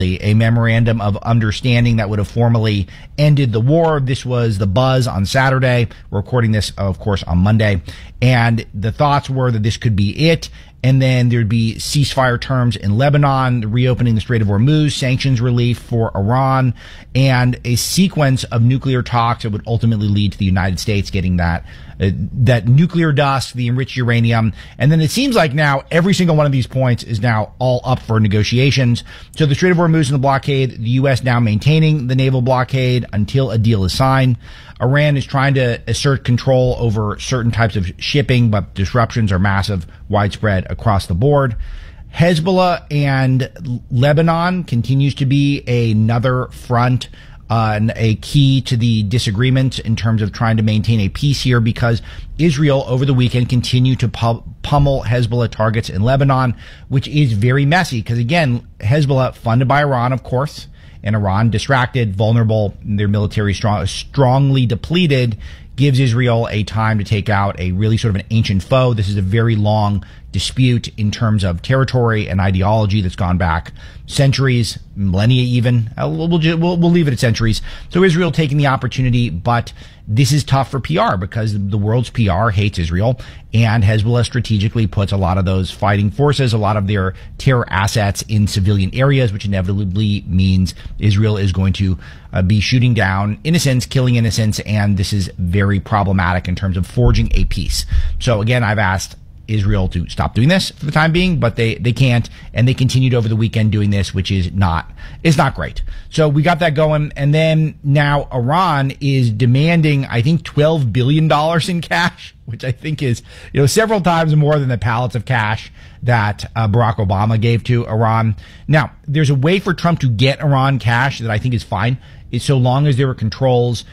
a memorandum of understanding that would have formally ended the war. This was the buzz on Saturday. We're recording this, of course, on Monday. And the thoughts were that this could be it. And then there'd be ceasefire terms in Lebanon, reopening the Strait of Hormuz, sanctions relief for Iran, and a sequence of nuclear talks that would ultimately lead to the United States getting that nuclear dust, the enriched uranium. And then it seems like now every single one of these points is now all up for negotiations. So the Strait of Hormuz and the blockade, the U.S. now maintaining the naval blockade until a deal is signed. Iran is trying to assert control over certain types of shipping, but disruptions are massive, widespread across the board. Hezbollah and Lebanon continues to be another front, and a key to the disagreement in terms of trying to maintain a peace here, because Israel over the weekend continued to pummel Hezbollah targets in Lebanon, which is very messy because, again, Hezbollah funded by Iran, of course, and Iran, distracted, vulnerable, their military strongly depleted, gives Israel a time to take out a really sort of an ancient foe. This is a very long dispute in terms of territory and ideology that's gone back centuries, millennia even. We'll leave it at centuries. So Israel taking the opportunity, but this is tough for PR because the world's PR hates Israel, and Hezbollah strategically puts a lot of those fighting forces, a lot of their terror assets in civilian areas, which inevitably means Israel is going to be shooting down innocents, killing innocents, and this is very problematic in terms of forging a peace. So again, I've asked Israel to stop doing this for the time being, but they can't, and they continued over the weekend doing this, which is not great. So we got that going, and then now Iran is demanding, I think, $12 billion in cash, which I think is, several times more than the pallets of cash that Barack Obama gave to Iran. Now, there's a way for Trump to get Iran cash that I think is fine. It's so long as there are controls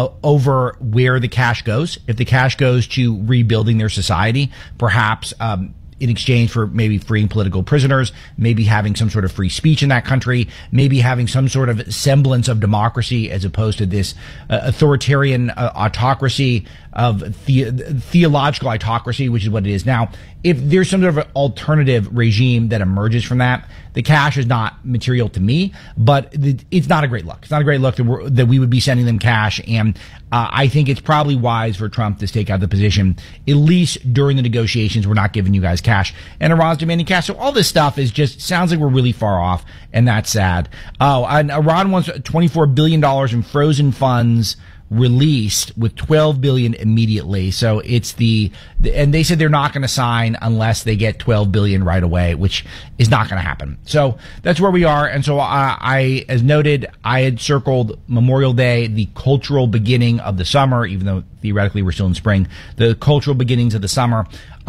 over where the cash goes. If the cash goes to rebuilding their society, perhaps in exchange for maybe freeing political prisoners, maybe having some sort of free speech in that country, maybe having some sort of semblance of democracy as opposed to this authoritarian autocracy of theological autocracy, which is what it is now. If there's some sort of alternative regime that emerges from that, the cash is not material to me, but it's not a great look. It's not a great look that we would be sending them cash. And I think it's probably wise for Trump to take out the position, at least during the negotiations, we're not giving you guys cash. And Iran's demanding cash. So all this stuff is just sounds like we're really far off, and that's sad. Oh, and Iran wants $24 billion in frozen funds released, with $12 billion immediately. So it's and they said they're not going to sign unless they get $12 billion right away, which is not going to happen. So that's where we are. And so I, as noted, I had circled Memorial Day, the cultural beginning of the summer, even though theoretically we're still in spring, the cultural beginnings of the summer.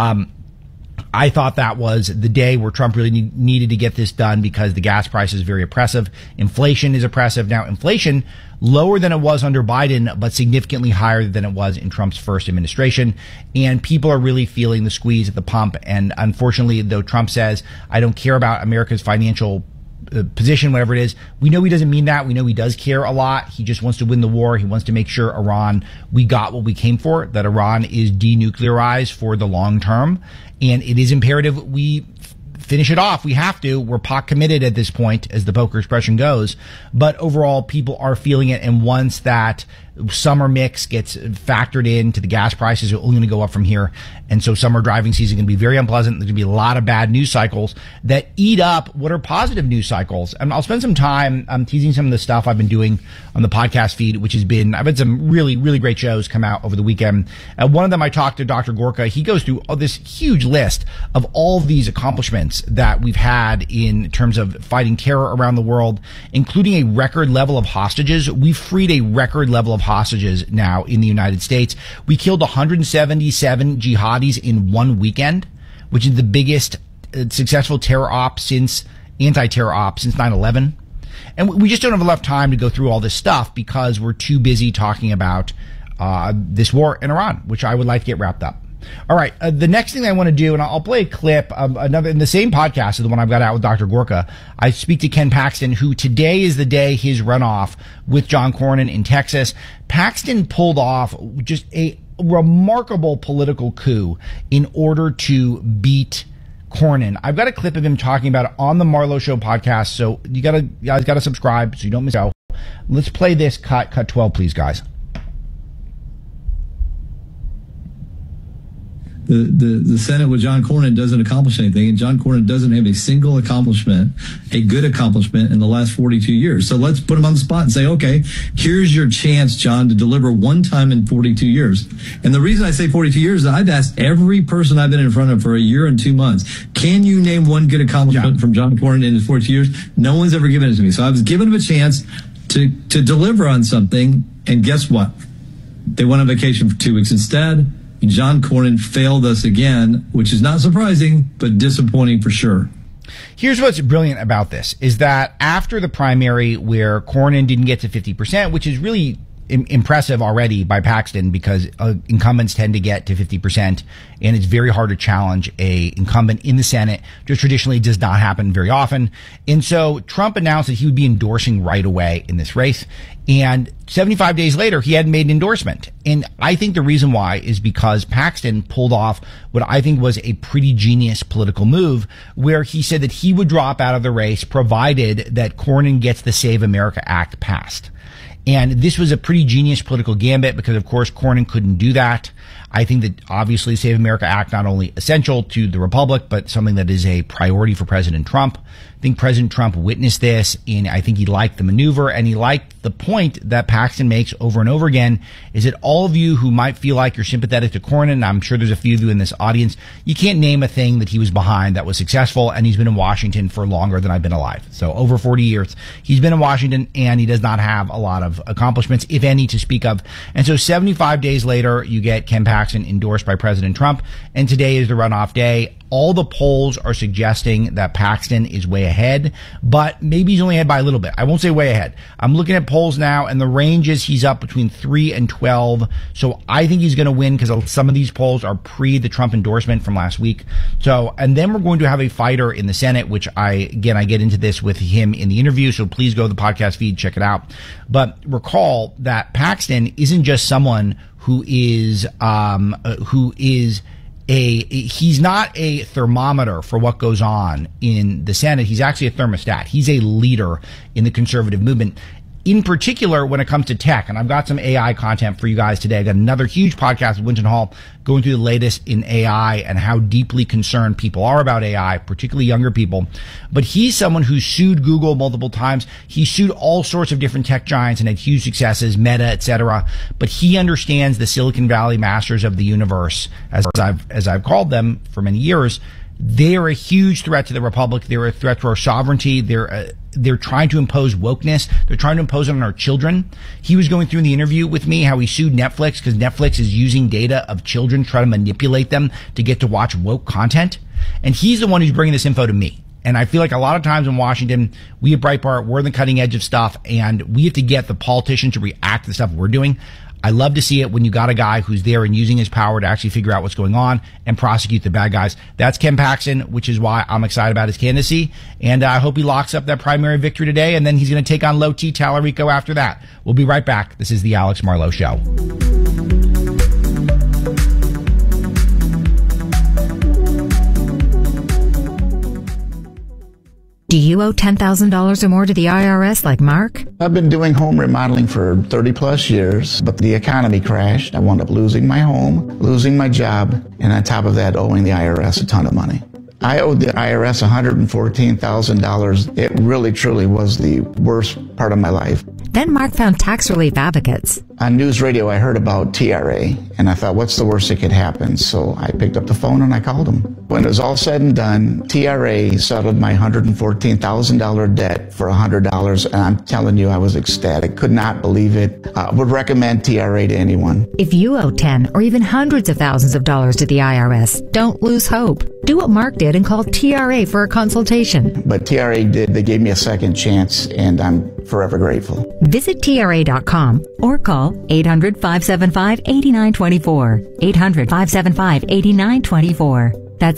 I thought that was the day where Trump really needed to get this done because the gas price is very oppressive. Inflation is oppressive. Now, inflation lower than it was under Biden, but significantly higher than it was in Trump's first administration. And people are really feeling the squeeze at the pump. And unfortunately, though Trump says, I don't care about America's financial position, whatever it is, we know he doesn't mean that. We know he does care a lot. He just wants to win the war. He wants to make sure we got what we came for, that Iran is denuclearized for the long term. And it is imperative we finish it off. We have to. We're POC committed at this point, as the poker expression goes. But overall, people are feeling it. And once that summer mix gets factored into the gas prices, are only going to go up from here. And so summer driving season is going to be very unpleasant. There's going to be a lot of bad news cycles that eat up what are positive news cycles. And I'll spend some time teasing some of the stuff I've been doing on the podcast feed, which has been, I've had some really, really great shows come out over the weekend. One of them, I talked to Dr. Gorka. He goes through this huge list of all of these accomplishments that we've had in terms of fighting terror around the world, including a record level of hostages. We've freed a record level of hostages now in the United States. We killed 177 jihadis in one weekend, which is the biggest successful anti-terror op since 9/11. And we just don't have enough time to go through all this stuff because we're too busy talking about this war in Iran, which I would like to get wrapped up. All right. The next thing I want to do, and I'll play a clip of another in the same podcast as the one I've got out with Dr. Gorka. I speak to Ken Paxton, who today is the day his runoff with John Cornyn in Texas. Paxton pulled off just a remarkable political coup in order to beat Cornyn. I've got a clip of him talking about it on the Marlowe Show podcast, so you guys gotta subscribe so you don't miss out. Let's play this cut 12, please, guys. The Senate with John Cornyn doesn't accomplish anything, and John Cornyn doesn't have a single accomplishment, a good accomplishment in the last 42 years. So let's put him on the spot and say, okay, here's your chance, John, to deliver one time in 42 years. And the reason I say 42 years is I've asked every person I've been in front of for a year and 2 months, can you name one good accomplishment from John Cornyn in his 42 years? No one's ever given it to me. So I was giving him a chance to deliver on something, and guess what? They went on vacation for 2 weeks instead. John Cornyn failed us again, which is not surprising, but disappointing for sure. Here's what's brilliant about this, is that after the primary where Cornyn didn't get to 50%, which is really impressive already by Paxton, because incumbents tend to get to 50%, and it's very hard to challenge a incumbent in the Senate. Just traditionally does not happen very often. And so Trump announced that he would be endorsing right away in this race. And 75 days later, he hadn't made an endorsement. And I think the reason why is because Paxton pulled off what I think was a pretty genius political move, where he said that he would drop out of the race provided that Cornyn gets the Save America Act passed. And this was a pretty genius political gambit because, of course, Cornyn couldn't do that. I think that obviously Save America Act not only essential to the Republic, but something that is a priority for President Trump. I think President Trump witnessed this, and I think he liked the maneuver, and he liked the point that Paxton makes over and over again, is that all of you who might feel like you're sympathetic to Cornyn, and I'm sure there's a few of you in this audience, you can't name a thing that he was behind that was successful, and he's been in Washington for longer than I've been alive. So over 40 years, he's been in Washington, and he does not have a lot of accomplishments, if any, to speak of. And so 75 days later, you get Ken Paxton endorsed by President Trump, and today is the runoff day. All the polls are suggesting that Paxton is way ahead, but maybe he's only ahead by a little bit. I won't say way ahead. I'm looking at polls now, and the range is he's up between 3 and 12. So I think he's going to win because some of these polls are pre the Trump endorsement from last week. So, and then we're going to have a fighter in the Senate, which I get into this with him in the interview. So please go to the podcast feed, check it out. But recall that Paxton isn't just someone who is he's not a thermometer for what goes on in the Senate. He's actually a thermostat. He's a leader in the conservative movement, in particular when it comes to tech. And I've got some AI content for you guys today. I got another huge podcast with Winton Hall going through the latest in AI and how deeply concerned people are about AI, particularly younger people. But he's someone who sued Google multiple times. He sued all sorts of different tech giants and had huge successes, Meta, etc. But he understands the Silicon Valley masters of the universe, as I've called them for many years. They're a huge threat to the Republic. They're a threat to our sovereignty. They're trying to impose wokeness. They're trying to impose it on our children. He was going through in the interview with me how he sued Netflix because Netflix is using data of children, trying to manipulate them to get to watch woke content. And he's the one who's bringing this info to me. And I feel like a lot of times in Washington, we at Breitbart, we're on the cutting edge of stuff, and we have to get the politicians to react to the stuff we're doing. I love to see it when you got a guy who's there and using his power to actually figure out what's going on and prosecute the bad guys. That's Ken Paxton, which is why I'm excited about his candidacy. And I hope he locks up that primary victory today, and then he's going to take on Low T Tallarico after that. We'll be right back. This is the Alex Marlowe Show. Do you owe $10,000 or more to the IRS like Mark? I've been doing home remodeling for 30 plus years, but the economy crashed. I wound up losing my home, losing my job, and on top of that, owing the IRS a ton of money. I owed the IRS $114,000. It really, truly was the worst part of my life. Then Mark found tax relief advocates. On news radio, I heard about TRA, and I thought, what's the worst that could happen? So I picked up the phone and I called them. When it was all said and done, TRA settled my $114,000 debt for $100, and I'm telling you, I was ecstatic. Could not believe it. Would recommend TRA to anyone. If you owe 10 or even hundreds of thousands of dollars to the IRS, don't lose hope. Do what Mark did and call TRA for a consultation. But TRA did. They gave me a second chance, and I'm forever grateful. Visit TRA.com or call 800-575-8924. 800-575-8924. That's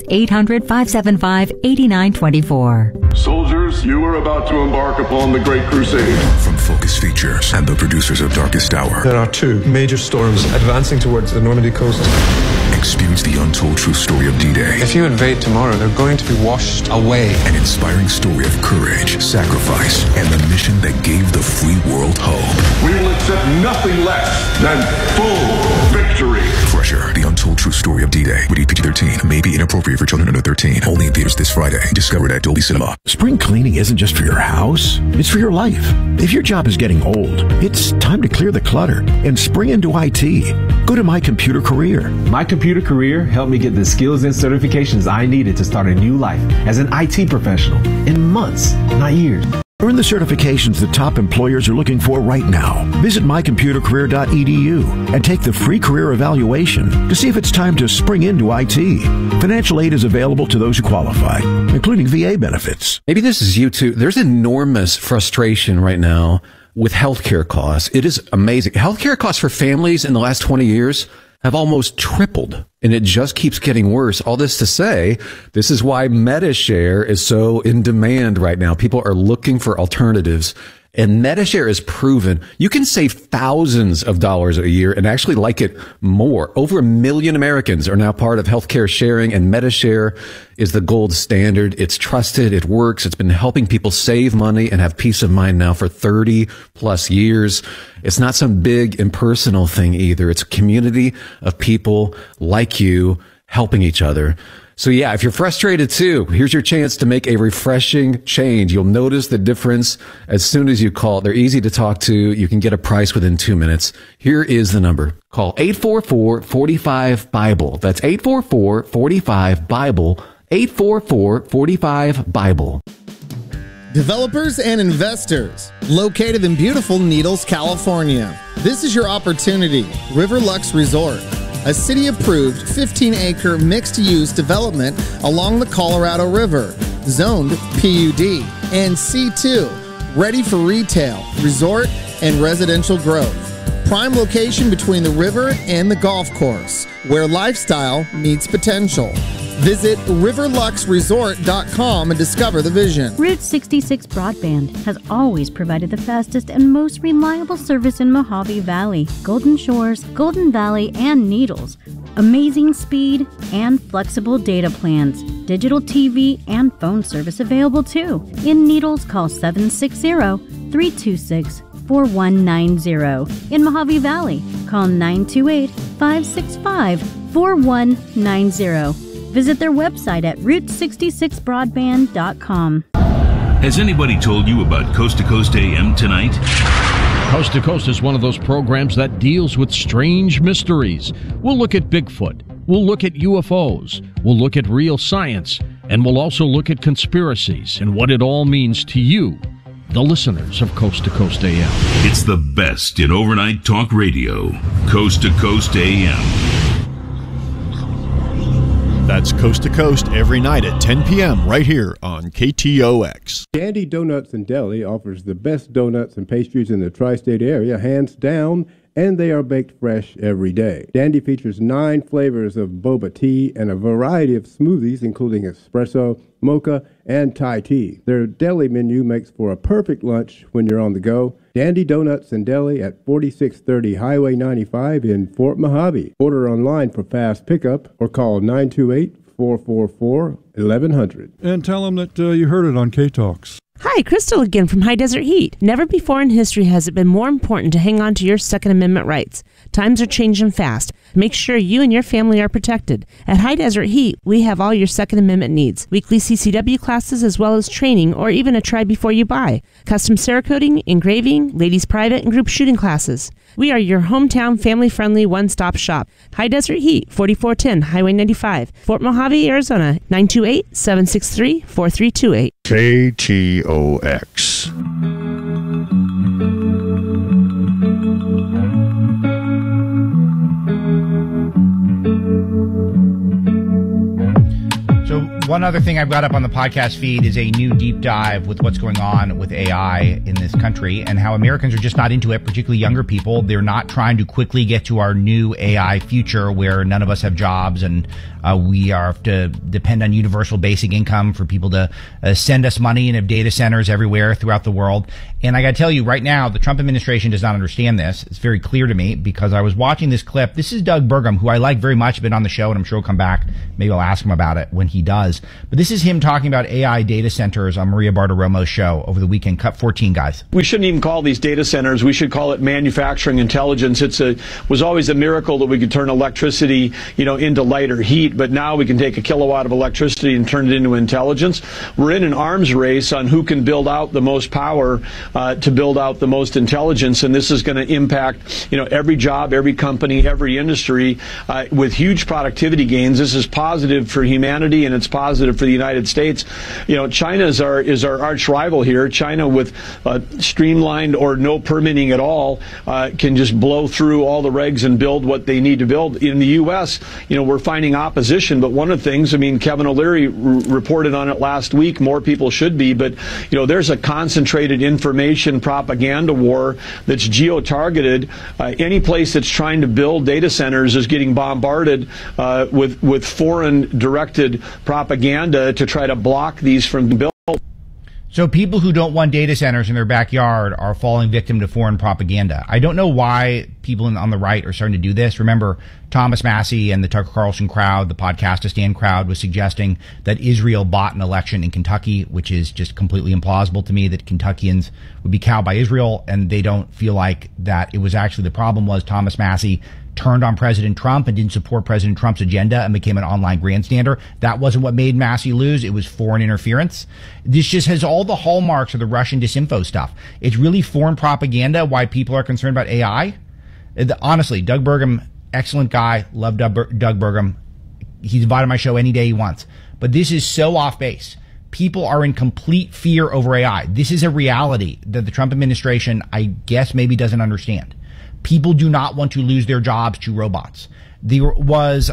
800-575-8924. Soldiers, you are about to embark upon the Great Crusade. From Focus Features and the producers of Darkest Hour. There are two major storms advancing towards the Normandy coast. Experience the untold true story of D-Day. If you invade tomorrow, they're going to be washed away. An inspiring story of courage, sacrifice, and the mission that gave the free world hope. We will accept nothing less than full victory. Crusher, the untold true story of D-Day. Rated PG-13. May be inappropriate for children under 13. Only in theaters this Friday. Discovered at Dolby Cinema. Spring cleaning isn't just for your house. It's for your life. If your job is getting old, it's time to clear the clutter and spring into IT. Go to My Computer Career. My Computer Career helped me get the skills and certifications I needed to start a new life as an IT professional in months, not years. Earn the certifications that top employers are looking for right now. Visit mycomputercareer.edu and take the free career evaluation to see if it's time to spring into IT. Financial aid is available to those who qualify, including VA benefits. Maybe this is you too. There's enormous frustration right now with healthcare costs. It is amazing. Healthcare costs for families in the last 20 years have almost tripled, and it just keeps getting worse. All this to say, this is why MediShare is so in demand right now. People are looking for alternatives, and MediShare is proven you can save thousands of dollars a year and actually like it more. Over 1 million Americans are now part of healthcare sharing, and MediShare is the gold standard. It's trusted. It works. It's been helping people save money and have peace of mind now for 30 plus years. It's not some big impersonal thing either. It's a community of people like you helping each other. So yeah, if you're frustrated too, here's your chance to make a refreshing change. You'll notice the difference as soon as you call. They're easy to talk to. You can get a price within 2 minutes. Here is the number. Call 844-45-BIBLE. That's 844-45-BIBLE. 844-45-BIBLE. Developers and investors located in beautiful Needles, California. This is your opportunity. Riverlux Resort, a city-approved 15-acre mixed-use development along the Colorado River, zoned PUD and C2, ready for retail, resort, and residential growth. Prime location between the river and the golf course, where lifestyle meets potential. Visit riverluxresort.com and discover the vision. Route 66 Broadband has always provided the fastest and most reliable service in Mojave Valley, Golden Shores, Golden Valley, and Needles. Amazing speed and flexible data plans. Digital TV and phone service available too. In Needles, call 760-326-4190. In Mojave Valley, call 928-565-4190. Visit their website at route66broadband.com. Has anybody told you about Coast to Coast AM tonight? Coast to Coast is one of those programs that deals with strange mysteries. We'll look at Bigfoot. We'll look at UFOs. We'll look at real science. And we'll also look at conspiracies and what it all means to you, the listeners of Coast to Coast AM. It's the best in overnight talk radio. Coast to Coast AM. That's Coast to Coast every night at 10 p.m. right here on KTOX. Dandy Donuts and Deli offers the best donuts and pastries in the tri-state area, hands down, and they are baked fresh every day. Dandy features 9 flavors of boba tea and a variety of smoothies, including espresso, mocha, and Thai tea. Their deli menu makes for a perfect lunch when you're on the go. Dandy Donuts and Deli at 4630 Highway 95 in Fort Mojave. Order online for fast pickup or call 928-444-1100. And tell them that you heard it on K-Talks. Hi, Crystal again from High Desert Heat. Never before in history has it been more important to hang on to your Second Amendment rights. Times are changing fast. Make sure you and your family are protected. At High Desert Heat, we have all your Second Amendment needs. Weekly CCW classes as well as training or even a try before you buy. Custom Cerakoting, engraving, ladies private and group shooting classes. We are your hometown family-friendly one-stop shop. High Desert Heat, 4410 Highway 95, Fort Mojave, Arizona, 928-763-4328. KTOX. So one other thing I've got up on the podcast feed is a new deep dive with what's going on with AI in this country and how Americans are just not into it, particularly younger people. They're not trying to quickly get to our new AI future where none of us have jobs and We have to depend on universal basic income for people to send us money and have data centers everywhere throughout the world. And I got to tell you right now, the Trump administration does not understand this. It's very clear to me because I was watching this clip. This is Doug Burgum, who I like very much, been on the show, and I'm sure he'll come back. Maybe I'll ask him about it when he does. But this is him talking about AI data centers on Maria Bartiromo's show over the weekend. Cut 14, guys. We shouldn't even call these data centers. We should call it manufacturing intelligence. Was always a miracle that we could turn electricity, into lighter heat, but now we can take a kilowatt of electricity and turn it into intelligence. We're in an arms race on who can build out the most power to build out the most intelligence, and this is going to impact, every job, every company, every industry with huge productivity gains. This is positive for humanity, and it's positive for the United States. China is our arch rival here. China, with streamlined or no permitting at all, can just blow through all the regs and build what they need to build. In the U.S., we're finding opposition, but one of the things, Kevin O'Leary reported on it last week, more people should be, but, there's a concentrated information propaganda war that's geo-targeted. Any place that's trying to build data centers is getting bombarded with foreign-directed propaganda to try to block these from being built. So people who don't want data centers in their backyard are falling victim to foreign propaganda. I don't know why people on the right are starting to do this. Remember, Thomas Massey and the Tucker Carlson crowd, the Podcastistan crowd, was suggesting that Israel bought an election in Kentucky, which is just completely implausible to me, that Kentuckians would be cowed by Israel, and they don't feel like that. It was actually, the problem was Thomas Massey turned on President Trump and didn't support President Trump's agenda and became an online grandstander. That wasn't what made Massey lose. It was foreign interference. This just has all the hallmarks of the Russian disinfo stuff. It's really foreign propaganda why people are concerned about AI. Honestly, Doug Burgum, excellent guy. Love Doug Burgum. He's invited my show any day he wants. But this is so off base. People are in complete fear over AI. This is a reality that the Trump administration, I guess, maybe doesn't understand. People do not want to lose their jobs to robots. There was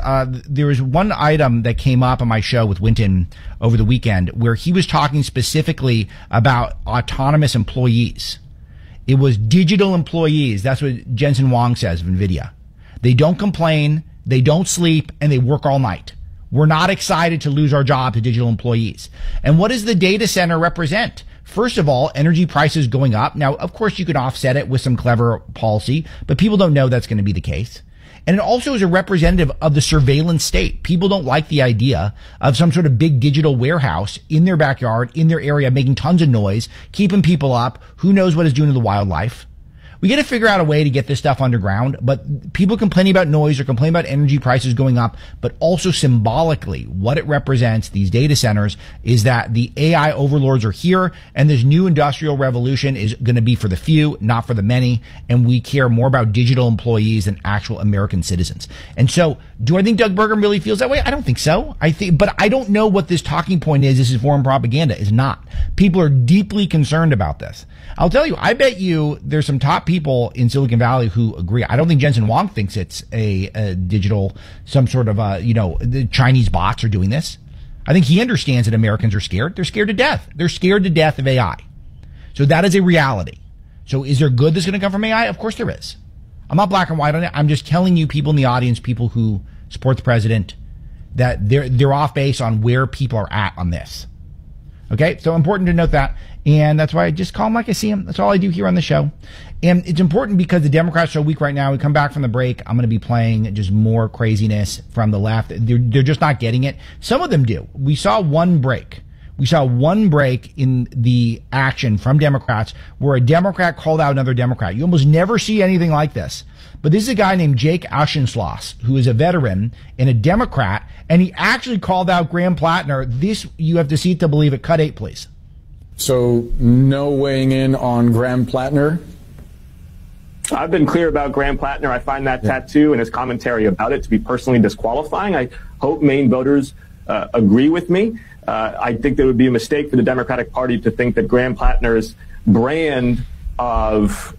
one item that came up on my show with Winton over the weekend where he was talking specifically about autonomous employees. It was digital employees. That's what Jensen Huang says of NVIDIA. They don't complain, they don't sleep, and they work all night. We're not excited to lose our job to digital employees. And what does the data center represent? First of all, energy prices going up. Now, of course, you could offset it with some clever policy, but people don't know that's going to be the case. And it also is a representative of the surveillance state. People don't like the idea of some sort of big digital warehouse in their backyard, in their area, making tons of noise, keeping people up. Who knows what it's doing to the wildlife? We got to figure out a way to get this stuff underground, but people complaining about noise or complaining about energy prices going up, but also symbolically what it represents, these data centers, is that the AI overlords are here, and this new industrial revolution is going to be for the few, not for the many, and we care more about digital employees than actual American citizens. And so, do I think Doug Burgum really feels that way? I don't think so. But I don't know what this talking point is. This is foreign propaganda. Is not. People are deeply concerned about this. I'll tell you, I bet you there's some top people in Silicon Valley who agree. I don't think Jensen Huang thinks it's a digital, some sort of, the Chinese bots are doing this. I think he understands that Americans are scared. They're scared to death. They're scared to death of AI. So that is a reality. So is there good that's going to come from AI? Of course there is. I'm not black and white on it. I'm just telling you, people in the audience, people who support the president, that they're off base on where people are at on this. Okay, so important to note that. And that's why I just call him like I see him. That's all I do here on the show. And it's important because the Democrats are weak right now. We come back from the break. I'm going to be playing just more craziness from the left. They're just not getting it. Some of them do. We saw one break. We saw one break in the action from Democrats where a Democrat called out another Democrat. You almost never see anything like this. But this is a guy named Jake Auchincloss, who is a veteran and a Democrat, and he actually called out Graham Plattner. This, you have to see it to believe it. Cut 8, please. So no weighing in on Graham Plattner? I've been clear about Graham Plattner. I find that tattoo and his commentary about it to be personally disqualifying. I hope Maine voters agree with me. I think that it would be a mistake for the Democratic Party to think that Graham Plattner's brand of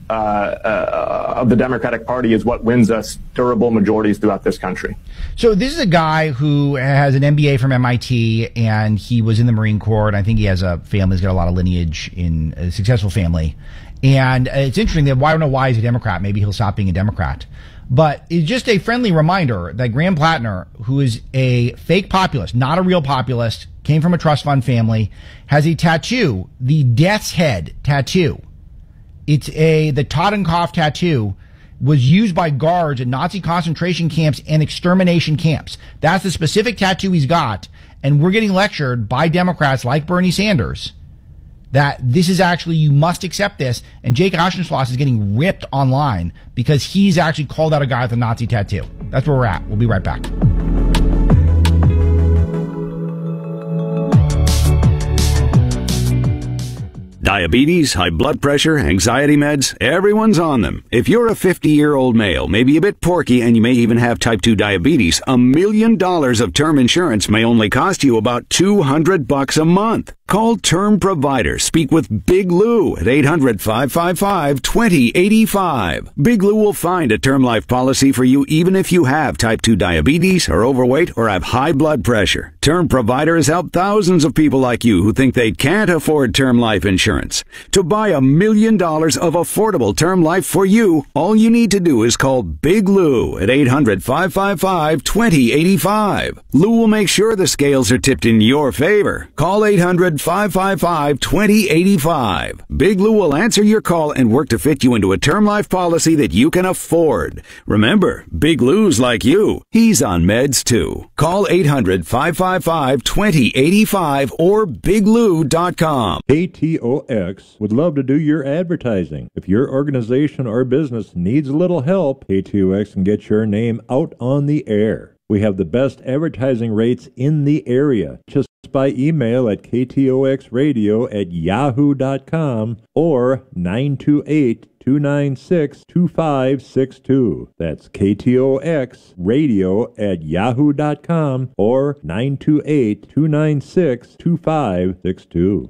the Democratic Party is what wins us durable majorities throughout this country. So this is a guy who has an MBA from MIT, and he was in the Marine Corps, and I think he has a family, he's got a lot of lineage in a successful family. And it's interesting that I don't know why he's a Democrat. Maybe he'll stop being a Democrat. But it's just a friendly reminder that Graham Plattner, who is a fake populist, not a real populist, came from a trust fund family, has a tattoo, the Death's Head tattoo. It's the Totenkopf tattoo was used by guards in Nazi concentration camps and extermination camps. That's the specific tattoo he's got. And we're getting lectured by Democrats like Bernie Sanders that this is actually, you must accept this. And Jake Auchincloss is getting ripped online because he's actually called out a guy with a Nazi tattoo. That's where we're at. We'll be right back. Diabetes, high blood pressure, anxiety meds, everyone's on them. If you're a 50-year-old male, maybe a bit porky, and you may even have type 2 diabetes, $1 million of term insurance may only cost you about $200 a month. Call Term Provider. Speak with Big Lou at 800-555-2085. Big Lou will find a term life policy for you even if you have type 2 diabetes, are overweight, or have high blood pressure. Term Provider has helped thousands of people like you who think they can't afford term life insurance. To buy $1 million of affordable term life for you, all you need to do is call Big Lou at 800-555-2085. Lou will make sure the scales are tipped in your favor. Call 800-555-2085. Big Lou will answer your call and work to fit you into a term life policy that you can afford. Remember, Big Lou's like you. He's on meds too. Call 800-555-2085 or biglou.com. KTOX would love to do your advertising. If your organization or business needs a little help, KTOX can get your name out on the air. We have the best advertising rates in the area. Just by email at ktoxradio@yahoo.com or 928-296-2562. That's ktoxradio@yahoo.com or 928-296-2562.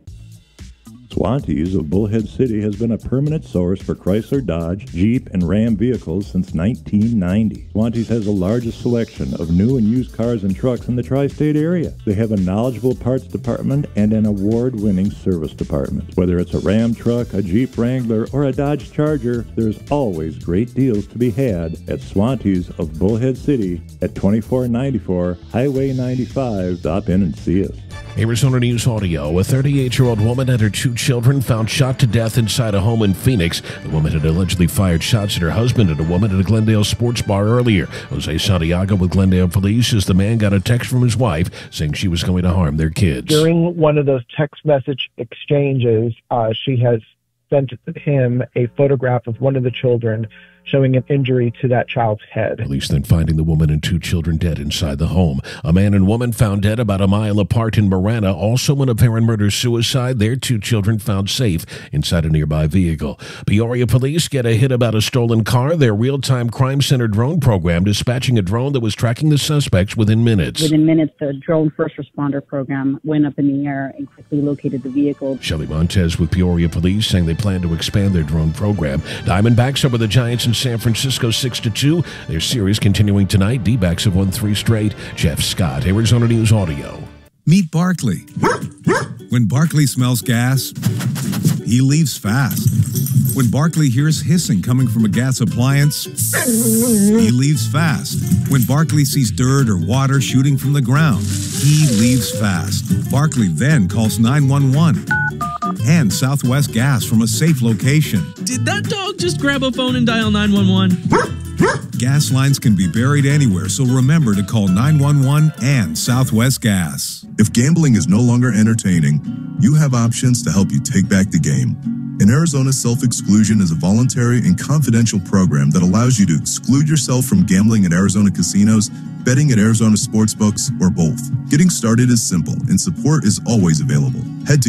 Swantees of Bullhead City has been a permanent source for Chrysler, Dodge, Jeep, and Ram vehicles since 1990. Swantees has the largest selection of new and used cars and trucks in the tri-state area. They have a knowledgeable parts department and an award-winning service department. Whether it's a Ram truck, a Jeep Wrangler, or a Dodge Charger, there's always great deals to be had at Swantees of Bullhead City at 2494 Highway 95. Stop in and see us. Arizona News Audio. A 38-year-old woman and her 2 children found shot to death inside a home in Phoenix. The woman had allegedly fired shots at her husband and a woman at a Glendale sports bar earlier. Jose Santiago with Glendale Police says the man got a text from his wife saying she was going to harm their kids. During one of those text message exchanges, she has sent him a photograph of one of the children showing an injury to that child's head. Police then finding the woman and 2 children dead inside the home. A man and woman found dead about a mile apart in Marana. Also an apparent murder-suicide. Their 2 children found safe inside a nearby vehicle. Peoria police get a hit about a stolen car. Their real-time crime center drone program dispatching a drone that was tracking the suspects within minutes. Within minutes, the drone first responder program went up in the air and quickly located the vehicle. Shelley Montez with Peoria police saying they plan to expand their drone program. Diamondbacks over the Giants in San Francisco 6-2. Their series continuing tonight. D-backs have won 3 straight. Jeff Scott, Arizona News Audio. Meet Barkley. When Barkley smells gas, he leaves fast. When Barkley hears hissing coming from a gas appliance, he leaves fast. When Barkley sees dirt or water shooting from the ground, he leaves fast. Barkley then calls 911 and Southwest Gas from a safe location. Did that dog just grab a phone and dial 911? Gas lines can be buried anywhere, so remember to call 911 and Southwest Gas. If gambling is no longer entertaining, you have options to help you take back the game. In Arizona, self-exclusion is a voluntary and confidential program that allows you to exclude yourself from gambling at Arizona casinos, betting at Arizona sportsbooks, or both. Getting started is simple, and support is always available. Head to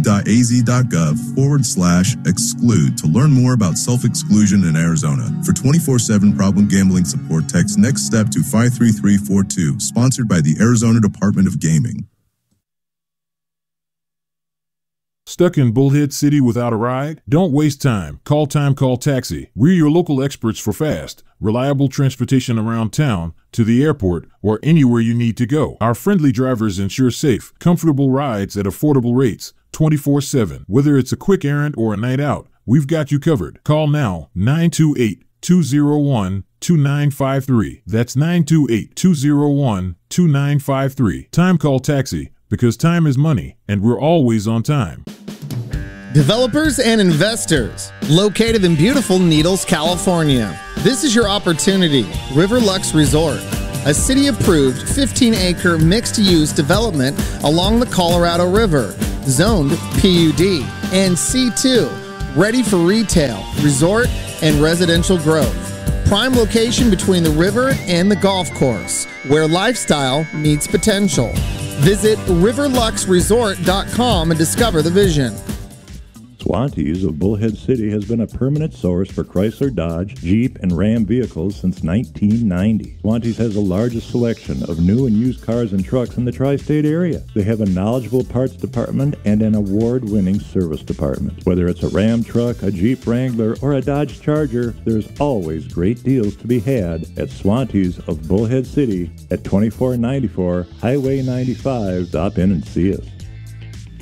gaming.az.gov/exclude to learn more about self-exclusion in Arizona. For 24/7 problem gambling support, text Next Step to 53342, sponsored by the Arizona Department of Gaming. Stuck in Bullhead City without a ride? Don't waste time. Call Taxi. We're your local experts for fast, reliable transportation around town, to the airport, or anywhere you need to go. Our friendly drivers ensure safe, comfortable rides at affordable rates, 24/7. Whether it's a quick errand or a night out, we've got you covered. Call now, 928-201 928-201-2953. That's 928-201-2953. Time Call Taxi, because time is money, and we're always on time. Developers and investors, located in beautiful Needles, California. This is your opportunity. Riverlux Resort, a city-approved 15-acre mixed-use development along the Colorado River, zoned PUD and C2, ready for retail, resort, and residential growth. Prime location between the river and the golf course, where lifestyle meets potential. Visit riverluxresort.com and discover the vision. Swantees of Bullhead City has been a permanent source for Chrysler, Dodge, Jeep, and Ram vehicles since 1990. Swantees has the largest selection of new and used cars and trucks in the tri-state area. They have a knowledgeable parts department and an award-winning service department. Whether it's a Ram truck, a Jeep Wrangler, or a Dodge Charger, there's always great deals to be had at Swantees of Bullhead City at 2494 Highway 95. Stop in and see us.